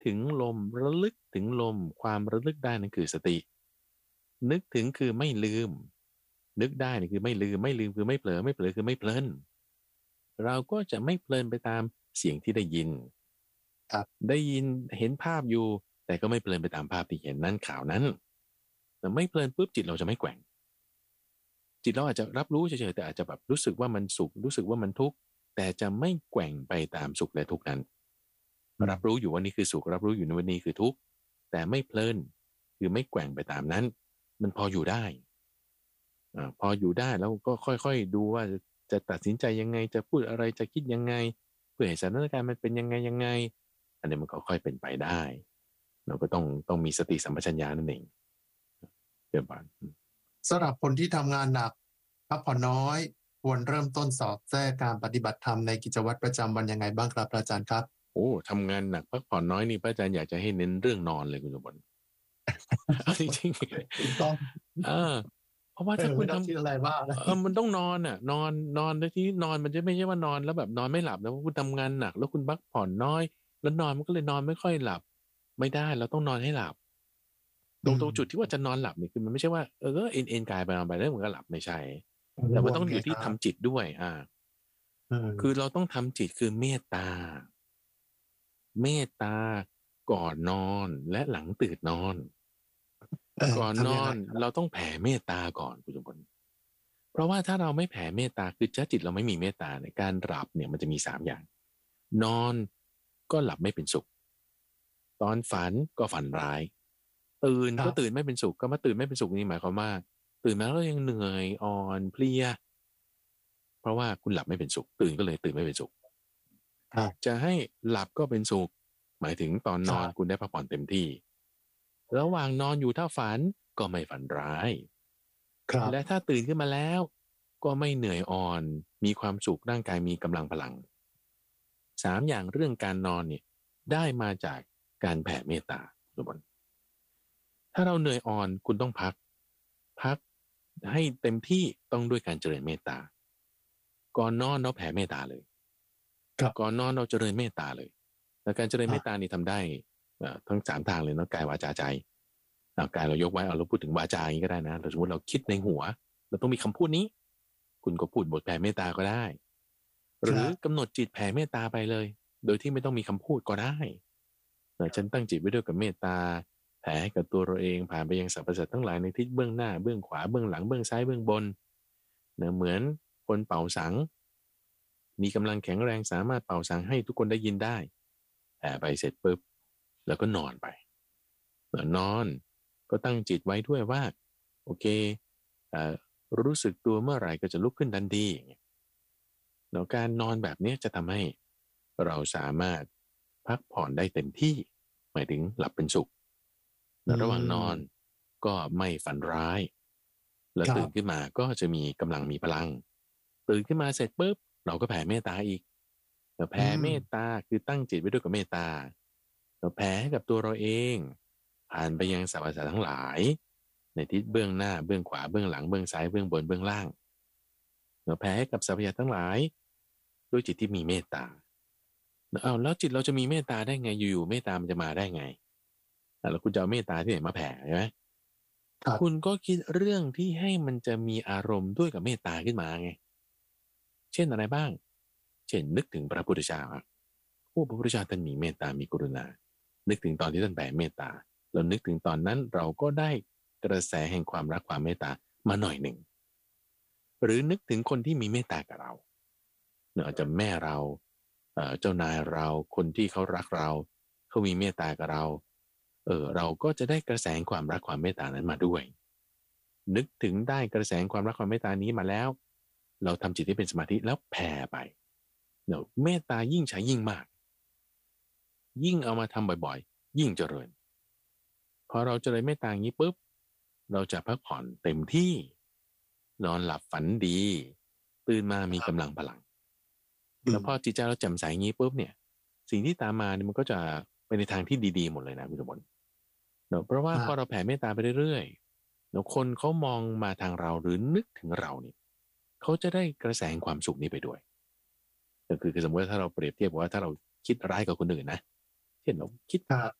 ถึงลมระลึกถึงลมความระลึกได้นั่นคือสตินึกถึงคือไม่ลืมนึกได้นี่คือไม่ลืมไม่ลืมคือไม่เผลอไม่เผลอคือไม่เพลินเราก็จะไม่เพลินไปตามเสียงที่ได้ยินครับได้ยินเห็นภาพอยู่แต่ก็ไม่เพลินไปตามภาพที่เห็นนั้นข่าวนั้นแต่ไม่เพลินปุ๊บจิตเราจะไม่แกว่งจิตเราอาจจะรับรู้เฉยๆแต่อาจจะแบบรู้สึกว่ามันสุขรู้สึกว่ามันทุกข์แต่จะไม่แกว่งไปตามสุขและทุกข์นั้นรับรู้อยู่ว่านี่คือสุขรับรู้อยู่ในวันนี้คือทุกข์แต่ไม่เพลินคือไม่แกว่งไปตามนั้นมันพออยู่ได้พออยู่ได้แล้วก็ค่อยๆดูว่าจะตัดสินใจยังไงจะพูดอะไรจะคิดยังไงเพื่อให้สถานการณ์มันเป็นยังไงอันนี้มันก็ค่อยเป็นไปได้เราก็ต้องมีสติสัมปชัญญะนั่นเองเดี๋ยวบานสำหรับคนที่ทำงานหนักพักผ่อนน้อยควรเริ่มต้นสอดแทรกการปฏิบัติธรรมในกิจวัตรประจำวันยังไงบ้างครับอาจารย์ครับโอ้ทำงานหนักพักผ่อนน้อยนี่พระอาจารย์อยากจะให้เน้นเรื่องนอนเลยคุณสมบัติเอาจริงถูกต้องๆเพราะว่าถ้าคุณทไม่ต้องคิดอะไรมากำนะมันต้องนอนอ่ะนอนในที่นอนมันจะไม่ใช่ว่านอนแล้วแบบนอนไม่หลับนะเพราะคุณทำงานหนักแล้วคุณพักผ่อนน้อยแล้วนอนมันก็เลยนอนไม่ค่อยหลับไม่ได้เราต้องนอนให้หลับตรงจุดที่ว่าจะนอนหลับนี่คือมันไม่ใช่ว่าเอ็นกายไปนอนไปแล้วมันก็หลับไม่ใช่แต่ว่าต้องอยู่ที่ทำจิตด้วยคือเราต้องทำจิตคือเมตตาก่อนนอนและหลังตื่นนอนก่อนนอทำยังไงนเราต้องแผ่เมตตาก่อนคุณสมบัติเพราะว่าถ้าเราไม่แผ่เมตตาคือจิตเราไม่มีเมตตาในการหลับเนี่ยมันจะมี3 อย่างนอนก็หลับไม่เป็นสุขตอนฝันก็ฝันร้ายตื่นครับก็ตื่นไม่เป็นสุขก็มาตื่นไม่เป็นสุขนี่หมายความว่าตื่นมาแล้วยังเหนื่อยอ่อนเพลียเพราะว่าคุณหลับไม่เป็นสุขตื่นก็เลยตื่นไม่เป็นสุขครับจะให้หลับก็เป็นสุขหมายถึงตอนนอนครับคุณได้พักผ่อนเต็มที่ระหว่างนอนอยู่ถ้าฝันก็ไม่ฝันร้ายครับและถ้าตื่นขึ้นมาแล้วก็ไม่เหนื่อยอ่อนมีความสุขร่างกายมีกำลังพลัง3 อย่างเรื่องการนอนเนี่ยได้มาจากการแผ่เมตตาสมบัติถ้าเราเหนื่อยอ่อนคุณต้องพักให้เต็มที่ต้องด้วยการเจริญเมตตาก่อนนอนเราแผ่เมตตาเลยครับก่อนนอนเราเจริญเมตตาเลยและการเจริญเมตตานี่ทำได้ทั้ง3 ทางเลยเนาะกายวาจาใจกายเรายกไว้เราพูดถึงวาจาอย่างนี้ก็ได้นะเราสมมติเราคิดในหัวเราต้องมีคำพูดนี้คุณก็พูดบทแผ่เมตตาก็ได้หรือกำหนดจิตแผ่เมตตาไปเลยโดยที่ไม่ต้องมีคำพูดก็ได้ฉันตั้งจิตไว้ด้วยกับเมตตาแผ่ให้กับตัวเราเองผ่านไปยังสรรพสัตว์ทั้งหลายในทิศเบื้องหน้าเบื้องขวาเบื้องหลังเบื้องซ้ายเบื้องบนเหมือนคนเป่าสังมีกำลังแข็งแรงสามารถเป่าสังให้ทุกคนได้ยินได้แผ่ไปเสร็จปุ๊บแล้วก็นอนไปนอนก็ตั้งจิตไว้ด้วยว่าโอเคเอ่อรู้สึกตัวเมื่อไหร่ก็จะลุกขึ้นทันทีแล้วการนอนแบบนี้จะทำให้เราสามารถพักผ่อนได้เต็มที่หมายถึงหลับเป็นสุขอืระหว่างนอนมก็ไม่ฝันร้ายแล้วตื่นครับขึ้นมาก็จะมีกำลังมีพลังตื่นขึ้นมาเสร็จปุ๊บเราก็แผ่เมตตาอีกเราอืแผ่เมมตตาคือตั้งจิตไว้ด้วยกับเมตตาเราแผ่ให้กับตัวเราเองผ่านไปยังสรรพสัตว์ทั้งหลายในทิศเบื้องหน้าเบื้องขวาเบื้องหลังเบื้องซ้ายเบื้องบนเบื้องล่างเราแผ่ให้กับสรรพสัตว์ทั้งหลายด้วยจิตที่มีเมตตาแล้วจิตเราจะมีเมตตาได้ไงอยู่ๆเมตตามันจะมาได้ไงแล้วคุณจะเอาเมตตาที่ไหนมาแผ่ใช่ไหมคุณครับก็คิดเรื่องที่ให้มันจะมีอารมณ์ด้วยกับเมตตาขึ้นมาไงเช่นอะไรบ้างเช่นนึกถึงพระพุทธเจ้าพระพุทธเจ้าท่านมีเมตตามีกรุณานึกถึงตอนที่ท่านแผ่เมตตาเรานึกถึงตอนนั้นเราก็ได้กระแสแห่งความรักความเมตตามาหน่อยหนึ่งหรือนึกถึงคนที่มีเมตตากับเราเนี่ยอาจจะแม่เราเจ้านายเราคนที่เขารักเราเขามีเมตตากับเราเราก็จะได้กระแสความรักความเมตตานั้นมาด้วยนึกถึงได้กระแสความรักความเมตตานี้มาแล้วเราทำจิตให้เป็นสมาธิแล้วแผ่ไปเนี่ยเมตตายิ่งใช้ยิ่งมากยิ่งเอามาทำบ่อยๆยิ่งเจริญพอเราเจริญเมตตาอย่างนี้ปุ๊บเราจะพักผ่อนเต็มที่นอนหลับฝันดีตื่นมามีกำลังพลังแล้วพอจิตใจเราแจ่มใสอย่างนี้ปุ๊บเนี่ยสิ่งที่ตามมาเนี่ยมันก็จะไปในทางที่ดีๆหมดเลยนะคุณสมบัติเนอะเพราะว่าพอเราแผ่เมตตาไปเรื่อยๆแล้วคนเขามองมาทางเราหรือนึกถึงเราเนี่ยเขาจะได้กระแสความสุขนี้ไปด้วยก็คือสมมติว่าถ้าเราเปรียบเทียบว่าถ้าเราคิดร้ายกับคนอื่นนะเช่นเราคิดครับ